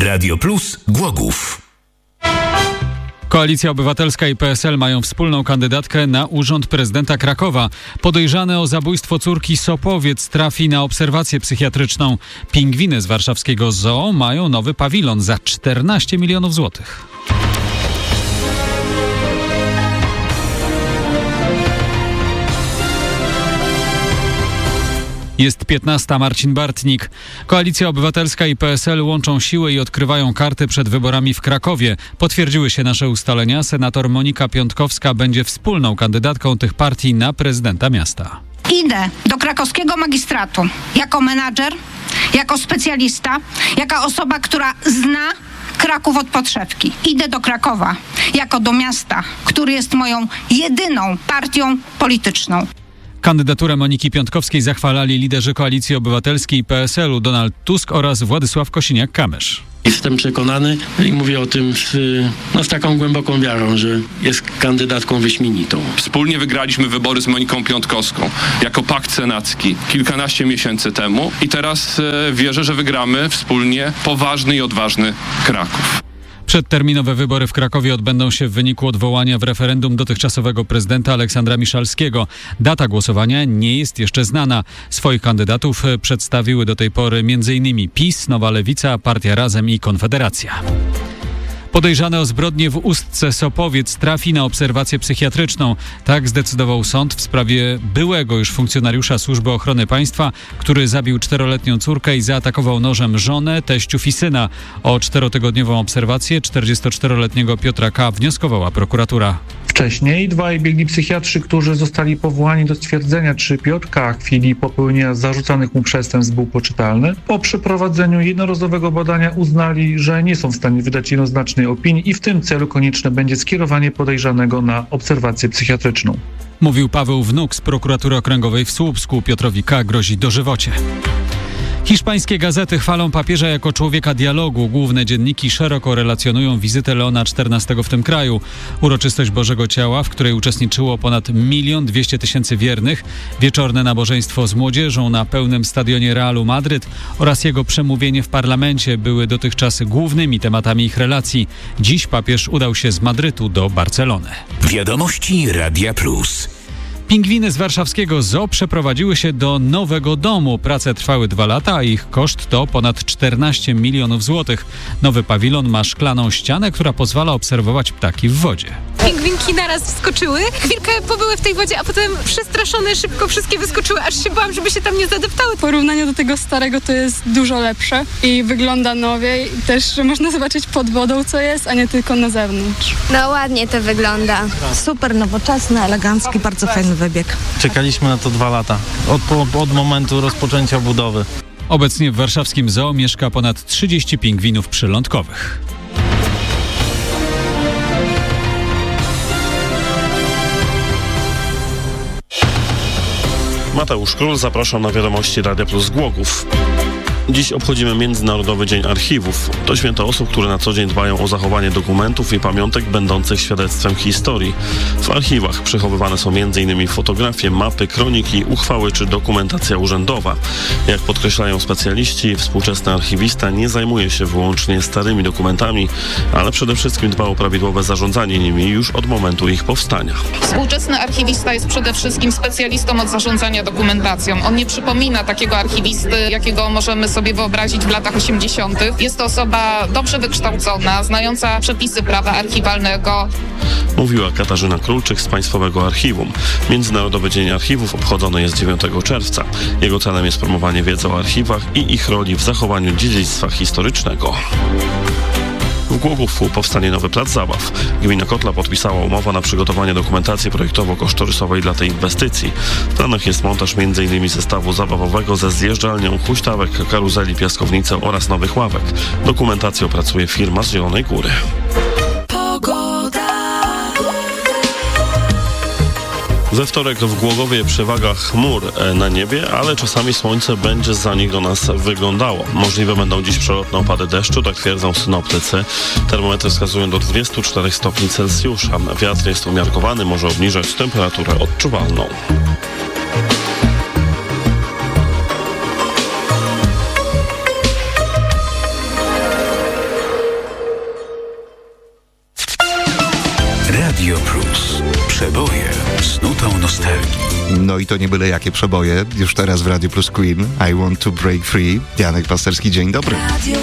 Radio Plus Głogów. Koalicja Obywatelska i PSL mają wspólną kandydatkę na urząd prezydenta Krakowa. Podejrzany o zabójstwo córki Sopowiec trafi na obserwację psychiatryczną. Pingwiny z warszawskiego zoo mają nowy pawilon za 14 milionów złotych. Jest 15. Marcin Bartnik. Koalicja Obywatelska i PSL łączą siły i odkrywają karty przed wyborami w Krakowie. Potwierdziły się nasze ustalenia. Senator Monika Piątkowska będzie wspólną kandydatką tych partii na prezydenta miasta. Idę do krakowskiego magistratu jako menadżer, jako specjalista, jako osoba, która zna Kraków od podszewki. Idę do Krakowa jako do miasta, który jest moją jedyną partią polityczną. Kandydaturę Moniki Piątkowskiej zachwalali liderzy Koalicji Obywatelskiej i PSL-u Donald Tusk oraz Władysław Kosiniak-Kamysz. Jestem przekonany i mówię o tym z taką głęboką wiarą, że jest kandydatką wyśmienitą. Wspólnie wygraliśmy wybory z Moniką Piątkowską jako pakt senacki kilkanaście miesięcy temu i teraz wierzę, że wygramy wspólnie poważny i odważny Kraków. Przedterminowe wybory w Krakowie odbędą się w wyniku odwołania w referendum dotychczasowego prezydenta Aleksandra Miszalskiego. Data głosowania nie jest jeszcze znana. Swoich kandydatów przedstawiły do tej pory m.in. PiS, Nowa Lewica, Partia Razem i Konfederacja. Podejrzany o zbrodnię w Ustce Sopowiec trafi na obserwację psychiatryczną. Tak zdecydował sąd w sprawie byłego już funkcjonariusza Służby Ochrony Państwa, który zabił 4-letnią córkę i zaatakował nożem żonę, teściów i syna. O 4-tygodniową obserwację 44-letniego Piotra K. wnioskowała prokuratura. Wcześniej dwaj biegli psychiatrzy, którzy zostali powołani do stwierdzenia, czy Piotr K. w chwili popełnienia zarzucanych mu przestępstw był poczytalny, po przeprowadzeniu jednorazowego badania uznali, że nie są w stanie wydać jednoznacznej opinii i w tym celu konieczne będzie skierowanie podejrzanego na obserwację psychiatryczną. Mówił Paweł Wnuk z prokuratury okręgowej w Słupsku. Piotrowi K. grozi dożywocie. Hiszpańskie gazety chwalą papieża jako człowieka dialogu. Główne dzienniki szeroko relacjonują wizytę Leona XIV w tym kraju. Uroczystość Bożego Ciała, w której uczestniczyło ponad 1 200 000 wiernych, wieczorne nabożeństwo z młodzieżą na pełnym stadionie Realu Madryt oraz jego przemówienie w parlamencie były dotychczas głównymi tematami ich relacji. Dziś papież udał się z Madrytu do Barcelony. Wiadomości Radia Plus. Pingwiny z warszawskiego zoo przeprowadziły się do nowego domu. Prace trwały 2 lata, a ich koszt to ponad 14 milionów złotych. Nowy pawilon ma szklaną ścianę, która pozwala obserwować ptaki w wodzie. Pingwinki naraz wskoczyły, chwilkę pobyły w tej wodzie, a potem przestraszone szybko wszystkie wyskoczyły, aż się bałam, żeby się tam nie zadeptały. W porównaniu do tego starego to jest dużo lepsze i wygląda nowiej. Też można zobaczyć pod wodą, co jest, a nie tylko na zewnątrz. No ładnie to wygląda. Super nowoczesny, elegancki, bardzo fajny wybieg. Czekaliśmy na to 2 lata, od momentu rozpoczęcia budowy. Obecnie w warszawskim zoo mieszka ponad 30 pingwinów przylądkowych. Mateusz Król, zapraszam na wiadomości Radia Plus Głogów. Dziś obchodzimy Międzynarodowy Dzień Archiwów. To święto osób, które na co dzień dbają o zachowanie dokumentów i pamiątek będących świadectwem historii. W archiwach przechowywane są m.in. fotografie, mapy, kroniki, uchwały czy dokumentacja urzędowa. Jak podkreślają specjaliści, współczesny archiwista nie zajmuje się wyłącznie starymi dokumentami, ale przede wszystkim dba o prawidłowe zarządzanie nimi już od momentu ich powstania. Współczesny archiwista jest przede wszystkim specjalistą od zarządzania dokumentacją. On nie przypomina takiego archiwisty, jakiego możemy sobie wyobrazić w latach 80. Jest to osoba dobrze wykształcona, znająca przepisy prawa archiwalnego. Mówiła Katarzyna Królczyk z Państwowego Archiwum. Międzynarodowy Dzień Archiwów obchodzony jest 9 czerwca. Jego celem jest promowanie wiedzy o archiwach i ich roli w zachowaniu dziedzictwa historycznego. W Głogówku powstanie nowy plac zabaw. Gmina Kotla podpisała umowę na przygotowanie dokumentacji projektowo-kosztorysowej dla tej inwestycji. W planach jest montaż m.in. zestawu zabawowego ze zjeżdżalnią, huśtawek, karuzeli, piaskownicy oraz nowych ławek. Dokumentację opracuje firma z Zielonej Góry. We wtorek w Głogowie przewaga chmur na niebie, ale czasami słońce będzie za nich do nas wyglądało. Możliwe będą dziś przelotne opady deszczu, tak twierdzą synoptycy. Termometry wskazują do 24 stopni Celsjusza. Wiatr jest umiarkowany, może obniżać temperaturę odczuwalną. Radio Plus. Przeboje z nutą nostalgii. No i to nie byle jakie przeboje. Już teraz w Radio Plus Queen. I Want to Break Free. Janek Pasterski, dzień dobry.